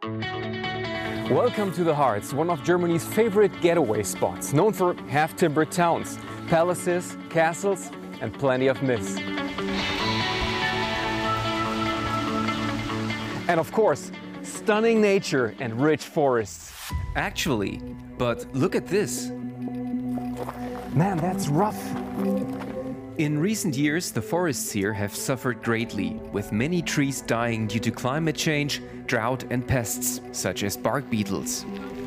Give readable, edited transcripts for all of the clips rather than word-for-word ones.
Welcome to the Harz, one of Germany's favorite getaway spots, known for half-timbered towns, palaces, castles, and plenty of myths. And of course, stunning nature and rich forests. Actually, but look at this. Man, that's rough. In recent years, the forests here have suffered greatly, with many trees dying due to climate change, drought and pests, such as bark beetles.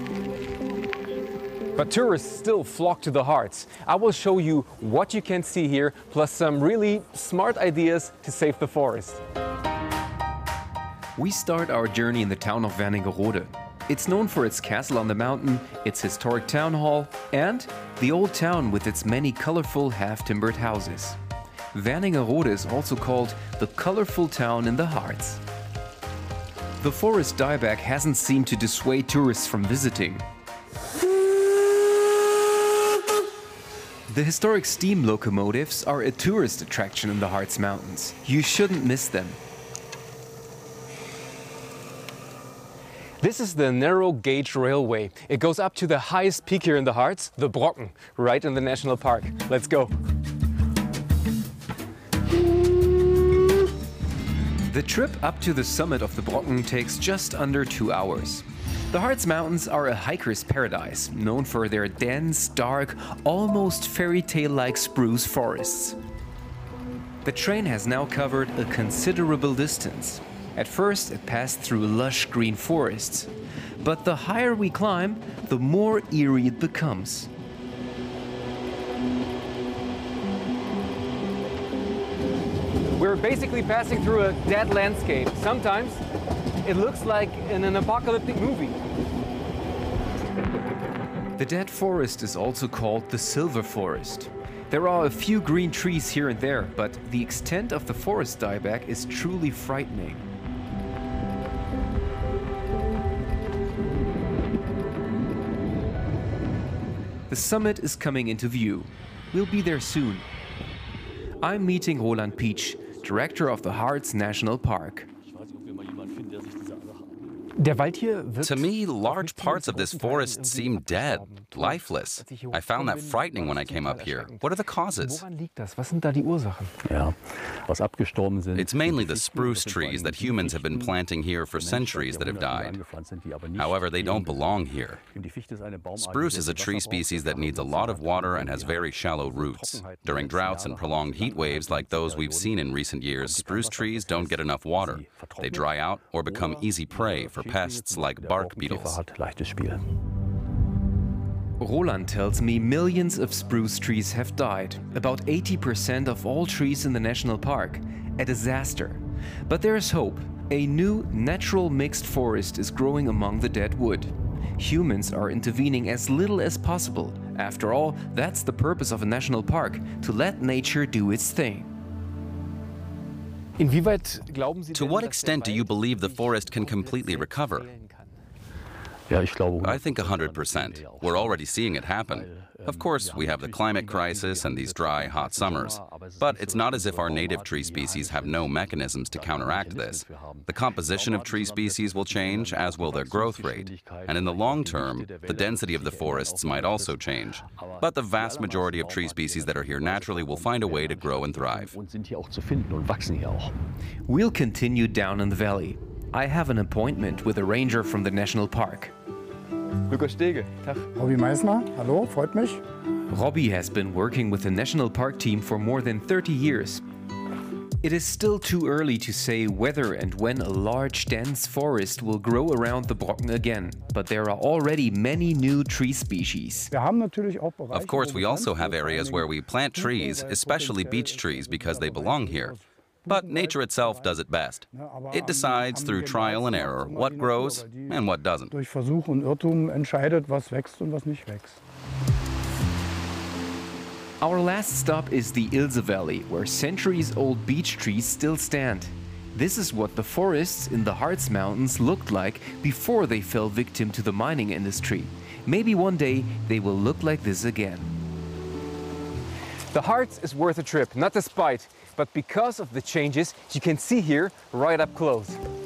But tourists still flock to the Harz. I will show you what you can see here, plus some really smart ideas to save the forest. We start our journey in the town of Wernigerode. It's known for its castle on the mountain, its historic town hall, and the old town with its many colorful half-timbered houses. Wernigerode is also called the colorful town in the Harz. The forest dieback hasn't seemed to dissuade tourists from visiting. The historic steam locomotives are a tourist attraction in the Harz Mountains. You shouldn't miss them. This is the narrow gauge railway. It goes up to the highest peak here in the Harz, the Brocken, right in the national park. Let's go. The trip up to the summit of the Brocken takes just under 2 hours. The Harz Mountains are a hiker's paradise, known for their dense, dark, almost fairy tale-like spruce forests. The train has now covered a considerable distance. At first, it passed through lush green forests, but the higher we climb, the more eerie it becomes. We're basically passing through a dead landscape. Sometimes it looks like in an apocalyptic movie. The dead forest is also called the Silver Forest. There are a few green trees here and there, but the extent of the forest dieback is truly frightening. The summit is coming into view. We'll be there soon. I'm meeting Roland Pietsch, director of the Harz National Park. To me, large parts of this forest seem dead, lifeless. I found that frightening when I came up here. What are the causes? It's mainly the spruce trees that humans have been planting here for centuries that have died. However, they don't belong here. Spruce is a tree species that needs a lot of water and has very shallow roots. During droughts and prolonged heat waves like those we've seen in recent years, spruce trees don't get enough water. They dry out or become easy prey for pests like bark beetles. Roland tells me millions of spruce trees have died, about 80% of all trees in the national park. A disaster. But there's hope. A new, natural mixed forest is growing among the dead wood. Humans are intervening as little as possible. After all, that's the purpose of a national park, to let nature do its thing. To what extent do you believe the forest can completely recover? I think 100%. We're already seeing it happen. Of course, we have the climate crisis and these dry, hot summers. But it's not as if our native tree species have no mechanisms to counteract this. The composition of tree species will change, as will their growth rate. And in the long term, the density of the forests might also change. But the vast majority of tree species that are here naturally will find a way to grow and thrive. We'll continue down in the valley. I have an appointment with a ranger from the national park. Lukas Stege, Tag. Robbie Meissner, hallo, freut mich. Robbie has been working with the national park team for more than 30 years. It is still too early to say whether and when a large, dense forest will grow around the Brocken again, but there are already many new tree species. Of course, we also have areas where we plant trees, especially beech trees, because they belong here. But nature itself does it best. It decides through trial and error what grows and what doesn't. Durch Versuch und Irrtum entscheidet, was wächst und was nicht wächst. Our last stop is the Ilse Valley, where centuries-old beech trees still stand. This is what the forests in the Harz Mountains looked like before they fell victim to the mining industry. Maybe one day they will look like this again. The Harz is worth a trip, not despite, but because of the changes you can see here right up close.